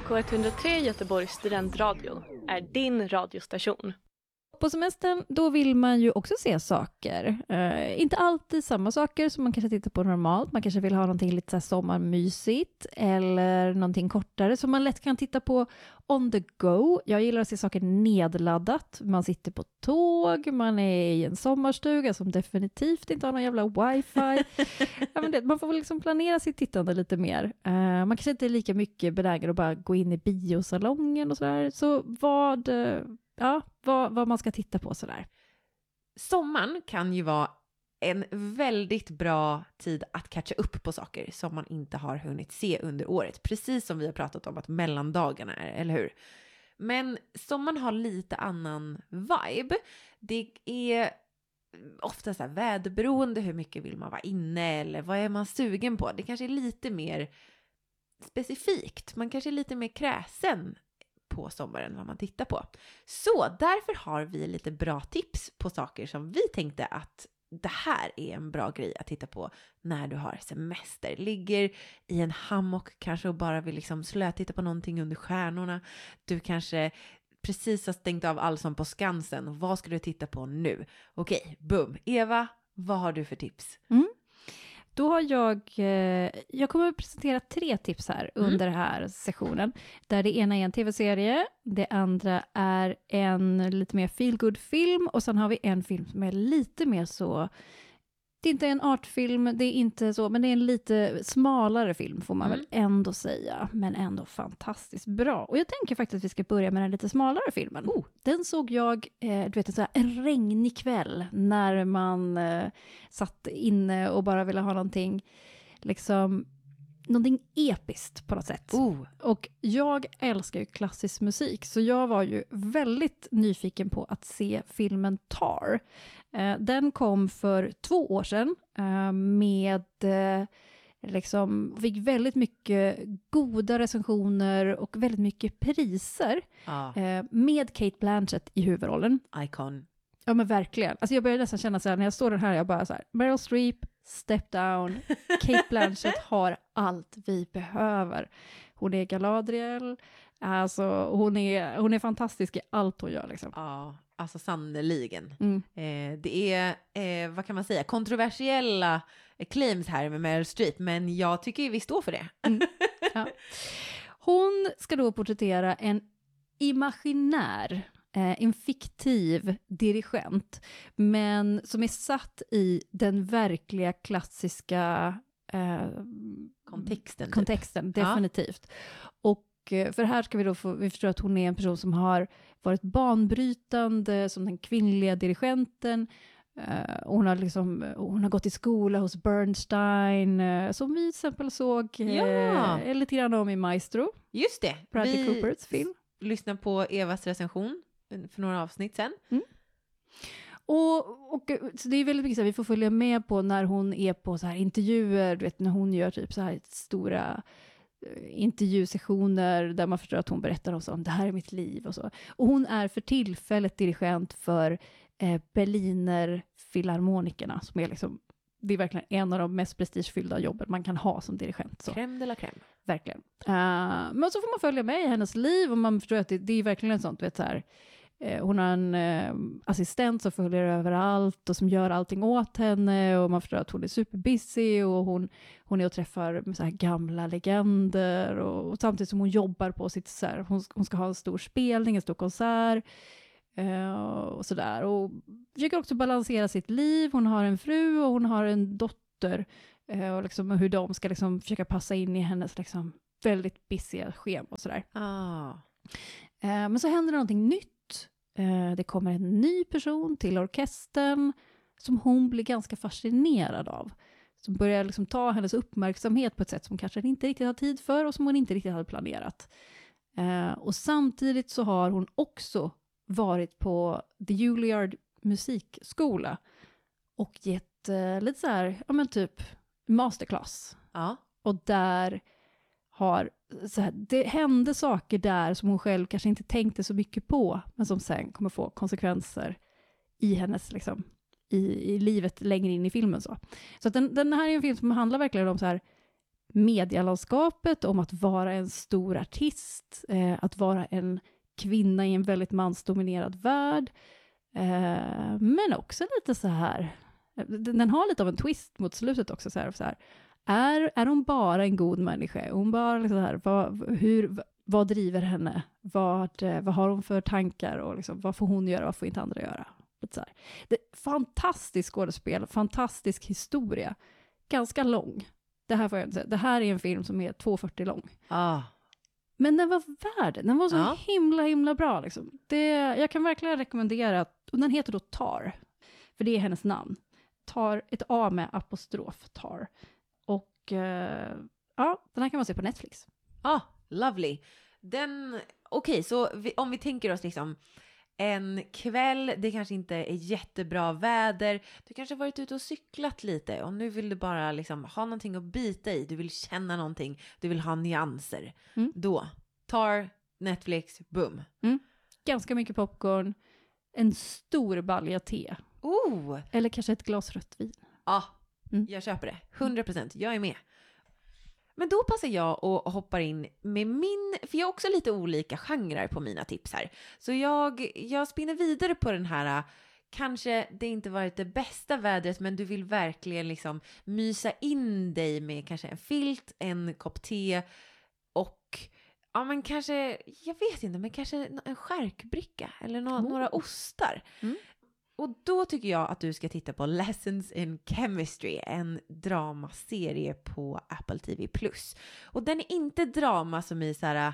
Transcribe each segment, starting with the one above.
K103 Göteborgs studentradio är din radiostation. På semestern, då vill man ju också se saker. Inte alltid samma saker som man kanske tittar på normalt. Man kanske vill ha någonting lite så här sommarmysigt eller någonting kortare som man lätt kan titta på on the go. Jag gillar att se saker nedladdat. Man sitter på tåg, man är i en sommarstuga som definitivt inte har någon jävla wifi. Ja, men man får väl liksom planera sitt tittande lite mer. Man kanske inte är lika mycket benägen att bara gå in i biosalongen och sådär. Så vad man ska titta på sådär. Sommaren kan ju vara en väldigt bra tid att catcha upp på saker som man inte har hunnit se under året. Precis som vi har pratat om att mellandagarna är, eller hur? Men sommaren har lite annan vibe. Det är ofta så här väderberoende, hur mycket vill man vara inne eller vad är man sugen på. Det kanske är lite mer specifikt. Man kanske är lite mer kräsen på sommaren vad man tittar på. Så därför har vi lite bra tips på saker som vi tänkte att det här är en bra grej att titta på när du har semester. Ligger i en hammock kanske och bara vill liksom titta på någonting under stjärnorna. Du kanske precis har stängt av Allsång på Skansen. Och vad ska du titta på nu? Okej, boom. Eva, vad har du för tips? Då har jag kommer att presentera 3 tips här under den här sessionen. Där det ena är en tv-serie, det andra är en lite mer feel-good-film och sen har vi en film som är lite mer så, det är inte en artfilm, det är inte så, men det är en lite smalare film får man väl ändå säga, men ändå fantastiskt bra. Och jag tänker faktiskt att vi ska börja med den lite smalare filmen. Den såg jag, du vet, en regnig kväll när man satt inne och bara ville ha någonting episkt på något sätt. Och jag älskar ju klassisk musik, så jag var ju väldigt nyfiken på att se filmen Tar. Den kom för 2 år sedan med fick väldigt mycket goda recensioner och väldigt mycket priser med Cate Blanchett i huvudrollen. Icon. Ja men verkligen. Alltså jag började nästan känna så här när jag står här, jag bara så här, Meryl Streep, step down, Cate Blanchett har allt vi behöver. Hon är Galadriel, alltså hon är fantastisk i allt hon gör liksom. Ja, alltså sannoliken. Det är, vad kan man säga, kontroversiella claims här med Meryl Streep, men jag tycker vi står för det. Ja. Hon ska då porträttera en imaginär, en fiktiv dirigent, men som är satt i den verkliga klassiska kontexten definitivt. Och för här ska vi förstå att hon är en person som har varit banbrytande som den kvinnliga dirigenten. Hon har gått i skola hos Bernstein, som vi till exempel såg lite grann om i Maestro. Just det. Bradley Coopers film. Lyssna på Evas recension för några avsnitt sen. Och så det är väldigt mycket så här, vi får följa med på när hon är på så här intervjuer, du vet, när hon gör typ så här stora intervjusessioner där man förstår att hon berättar om det här är mitt liv och så. Och hon är för tillfället dirigent för Berliner Filharmonikerna som är det är verkligen en av de mest prestigefyllda jobben man kan ha som dirigent. Så. Crème de la crème. Verkligen. Men så får man följa med i hennes liv och man förstår att det är verkligen en sånt, vet så här. Hon har en assistent som följer överallt och som gör allting åt henne och man förstår att hon är superbusy och hon är och träffar med så här gamla legender och samtidigt som hon jobbar på sitt så här, hon ska ha en stor spelning, en stor konsert och sådär och försöker också balansera sitt liv. Hon har en fru och hon har en dotter och hur de ska försöka passa in i hennes väldigt busiga schema och sådär. Men så händer det någonting nytt. Det kommer en ny person till orkestern som hon blir ganska fascinerad av. Som börjar ta hennes uppmärksamhet på ett sätt som kanske inte riktigt har tid för och som hon inte riktigt hade planerat. Och samtidigt så har hon också varit på The Juilliard musikskola och gett lite så här, ja men typ masterclass. Och där det hände saker där som hon själv kanske inte tänkte så mycket på, men som sen kommer få konsekvenser i hennes i livet längre in i filmen så att den här är en film som handlar verkligen om så här medialandskapet, om att vara en stor artist, att vara en kvinna i en väldigt mansdominerad värld. Men också lite så här, den har lite av en twist mot slutet också. Så här, är hon bara en god människa? Är hon bara så här, vad driver henne? Vad har hon för tankar? Och liksom, vad får hon göra? Vad får inte andra göra? Lite så här. Det är fantastiskt skådespel, fantastisk historia. Ganska lång. Det här får jag inte säga. Det här är en film som är 2:40 lång. Men den var värd. Den var så himla bra. Liksom. Jag kan verkligen rekommendera att, och den heter då Tar. För det är hennes namn. Tar, ett A med apostrof, Tar. Och den här kan man se på Netflix. Lovely. Okej, så om vi tänker oss liksom en kväll, det kanske inte är jättebra väder, du kanske har varit ute och cyklat lite och nu vill du bara liksom ha någonting att bita i, du vill känna någonting, du vill ha nyanser. Då tar Netflix, boom. Ganska mycket popcorn, en stor balja te. Eller kanske ett glas rött vin. Jag köper det, 100%, jag är med. Men då passar jag och hoppar in med för jag har också lite olika genrer på mina tips här. Så jag spinner vidare på den här, kanske det inte varit det bästa vädret, men du vill verkligen liksom mysa in dig med kanske en filt, en kopp te och men kanske, jag vet inte, men kanske en skärkbricka eller några ostar. Och då tycker jag att du ska titta på Lessons in Chemistry, en dramaserie på Apple TV+. Och den är inte drama som i så här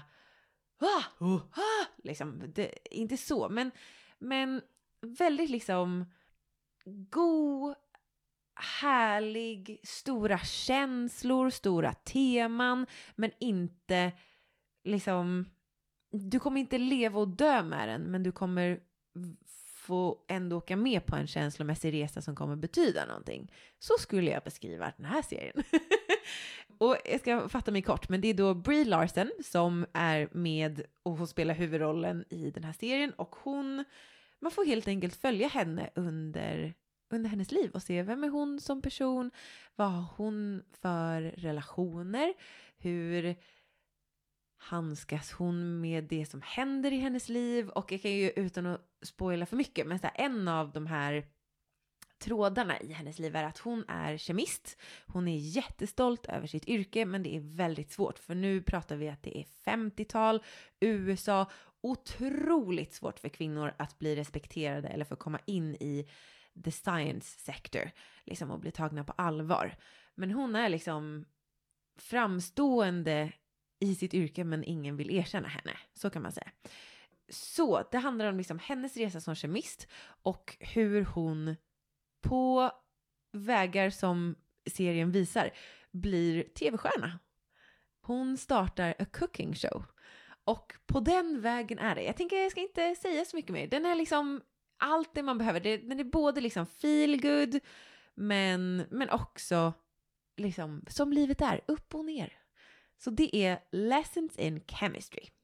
liksom, det är inte så, men väldigt liksom god, härlig, stora känslor, stora teman, men inte liksom, du kommer inte leva och dö med den, men du kommer få ändå åka med på en känslomässig resa som kommer betyda någonting. Så skulle jag beskriva den här serien. Och jag ska fatta mig kort, men det är då Brie Larson som är med och hon spelar huvudrollen i den här serien, och man får helt enkelt följa henne under hennes liv och se vem är hon som person, vad har hon för relationer, hur handskas hon med det som händer i hennes liv. Och jag kan ju, utan att spoila för mycket, men så här, en av de här trådarna i hennes liv är att hon är kemist. Hon är jättestolt över sitt yrke, men det är väldigt svårt, för nu pratar vi att det är 50-tal, USA, otroligt svårt för kvinnor att bli respekterade eller för att komma in i the science sector liksom, och bli tagna på allvar. Men hon är liksom framstående i sitt yrke, men ingen vill erkänna henne. Så kan man säga. Så det handlar om liksom hennes resa som kemist och hur hon på vägar som serien visar blir tv-stjärna. Hon startar a cooking show. Och på den vägen är det. Jag tänker jag ska inte säga så mycket mer. Den är liksom allt det man behöver. Den är både liksom feel good, men också liksom som livet är, upp och ner. Så det är Lessons in Chemistry.